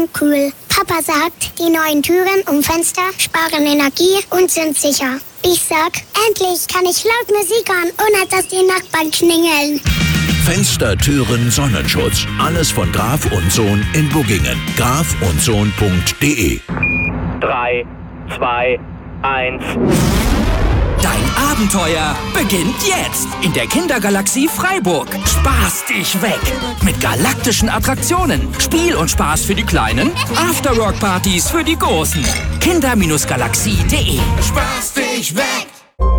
kühl. Papa sagt, die neuen Türen und Fenster sparen Energie und sind sicher. Ich sag, endlich kann ich laut Musik hören, ohne dass die Nachbarn klingeln. Fenster, Türen, Sonnenschutz. Alles von Graf und Sohn in Buggingen. grafundsohn.de 3, 2, 1. Dein Abenteuer beginnt jetzt in der Kindergalaxie Freiburg. Spaß dich weg mit galaktischen Attraktionen, Spiel und Spaß für die Kleinen, Afterwork-Partys für die Großen. Kinder-galaxie.de. Spaß dich weg!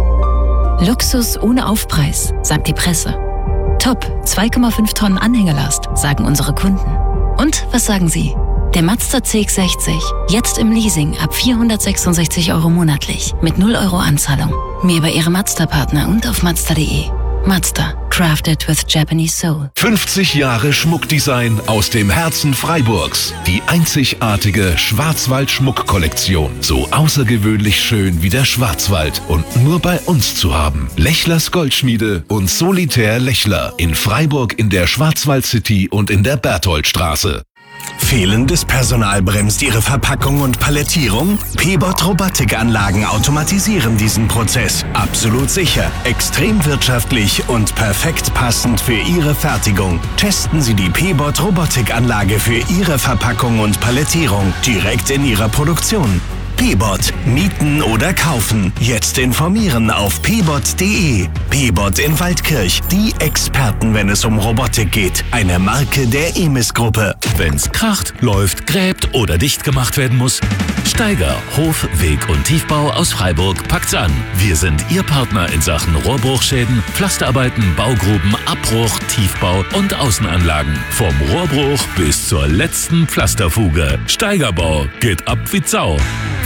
Luxus ohne Aufpreis, sagt die Presse. Top, 2,5 Tonnen Anhängerlast, sagen unsere Kunden. Und was sagen Sie? Der Mazda CX-60, jetzt im Leasing ab 466 € monatlich, mit 0 € Anzahlung. Mehr bei Ihrem Mazda-Partner und auf Mazda.de. Mazda, crafted with Japanese soul. 50 Jahre Schmuckdesign aus dem Herzen Freiburgs. Die einzigartige Schwarzwald-Schmuckkollektion. So außergewöhnlich schön wie der Schwarzwald und nur bei uns zu haben. Lechlers Goldschmiede und Solitär Lechler in Freiburg in der Schwarzwald City und in der Bertholdstraße. Fehlendes Personal bremst Ihre Verpackung und Palettierung? P-Bot Robotikanlagen automatisieren diesen Prozess. Absolut sicher, extrem wirtschaftlich und perfekt passend für Ihre Fertigung. Testen Sie die P-Bot Robotikanlage für Ihre Verpackung und Palettierung direkt in Ihrer Produktion. P-Bot. Mieten oder kaufen. Jetzt informieren auf pbot.de. P-Bot in Waldkirch. Die Experten, wenn es um Robotik geht. Eine Marke der EMIS-Gruppe. Wenn's kracht, läuft, gräbt oder dicht gemacht werden muss, Steiger Hof-, Weg- und Tiefbau aus Freiburg packt's an. Wir sind Ihr Partner in Sachen Rohrbruchschäden, Pflasterarbeiten, Baugruben, Abbruch, Tiefbau und Außenanlagen. Vom Rohrbruch bis zur letzten Pflasterfuge. Steigerbau geht ab wie Sau.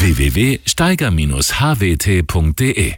www.steiger-hwt.de.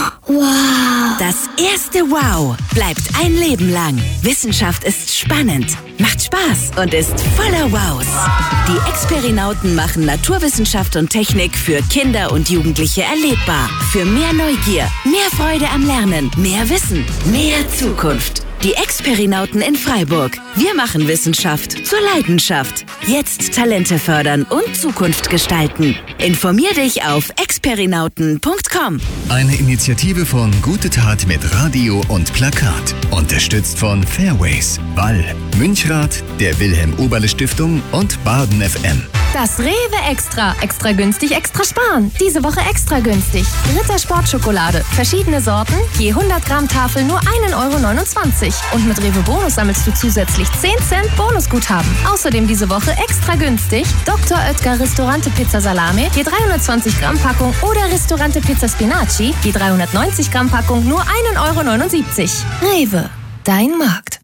Wow! Das erste Wow bleibt ein Leben lang. Wissenschaft ist spannend, macht Spaß und ist voller Wows. Die Experinauten machen Naturwissenschaft und Technik für Kinder und Jugendliche erlebbar. Für mehr Neugier, mehr Freude am Lernen, mehr Wissen, mehr Zukunft. Die Experinauten in Freiburg. Wir machen Wissenschaft zur Leidenschaft. Jetzt Talente fördern und Zukunft gestalten. Informier dich auf experinauten.com. Eine Initiative von Gute Tat mit Radio und Plakat. Unterstützt von Fairways, Ball, Münchrath, der Wilhelm-Oberle-Stiftung und Baden FM. Das Rewe Extra. Extra günstig, extra sparen. Diese Woche extra günstig. Ritter Sportschokolade. Verschiedene Sorten. Je 100 Gramm Tafel nur 1,29 €. Und mit Rewe Bonus sammelst du zusätzlich 10 Cent Bonusguthaben. Außerdem diese Woche extra günstig. Dr. Oetker Ristorante Pizza Salame. Je 320 Gramm Packung. Oder Ristorante Pizza Spinaci. Je 390 Gramm Packung nur 1,79 €. Rewe. Dein Markt.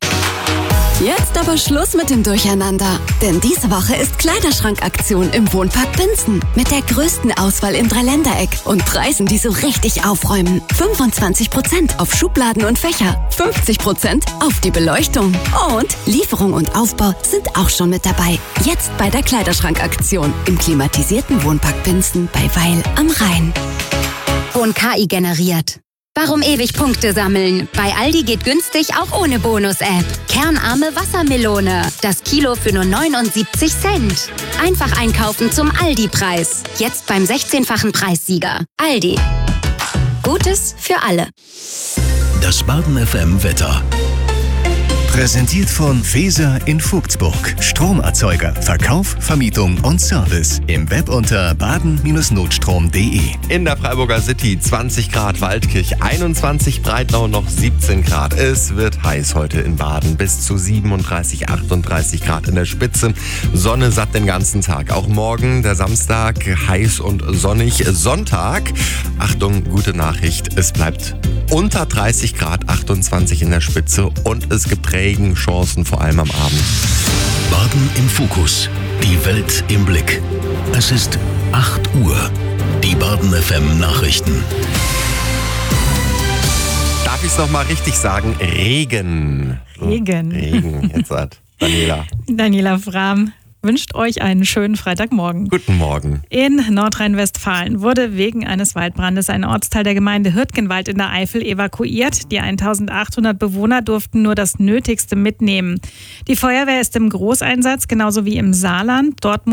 Jetzt aber Schluss mit dem Durcheinander. Denn diese Woche ist Kleiderschrankaktion im Wohnpark Binzen. Mit der größten Auswahl im Dreiländereck und Preisen, die so richtig aufräumen. 25% auf Schubladen und Fächer, 50% auf die Beleuchtung. Und Lieferung und Aufbau sind auch schon mit dabei. Jetzt bei der Kleiderschrankaktion im klimatisierten Wohnpark Binzen bei Weil am Rhein. Und KI generiert. Warum ewig Punkte sammeln? Bei Aldi geht günstig auch ohne Bonus-App. Kernarme Wassermelone. Das Kilo für nur 79 Cent. Einfach einkaufen zum Aldi-Preis. Jetzt beim 16-fachen Preissieger. Aldi. Gutes für alle. Das Baden FM Wetter. Präsentiert von Feser in Vogtsburg. Stromerzeuger, Verkauf, Vermietung und Service. Im Web unter baden-notstrom.de. In der Freiburger City 20 Grad, Waldkirch 21, Breitnau noch 17 Grad. Es wird heiß heute in Baden, bis zu 37, 38 Grad in der Spitze. Sonne satt den ganzen Tag. Auch morgen, der Samstag, heiß und sonnig. Sonntag, Achtung, gute Nachricht, es bleibt unter 30 Grad, 28 in der Spitze und es gibt Regenchancen, vor allem am Abend. Baden im Fokus. Die Welt im Blick. Es ist 8 Uhr. Die Baden FM Nachrichten. Darf ich es nochmal richtig sagen? Regen. Regen, jetzt hat Daniela. Daniela Frahm wünscht euch einen schönen Freitagmorgen. Guten Morgen. In Nordrhein-Westfalen wurde wegen eines Waldbrandes ein Ortsteil der Gemeinde Hürtgenwald in der Eifel evakuiert. Die 1800 Bewohner durften nur das Nötigste mitnehmen. Die Feuerwehr ist im Großeinsatz, genauso wie im Saarland. Dort